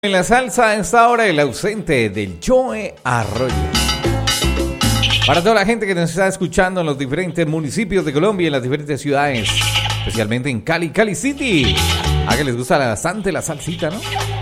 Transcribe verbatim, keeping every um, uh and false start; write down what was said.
En la salsa a esta hora, el ausente del Joe Arroyo. Para toda la gente que nos está escuchando en los diferentes municipios de Colombia, en las diferentes ciudades, especialmente en Cali, Cali City. A que les gusta bastante la salsita, ¿no?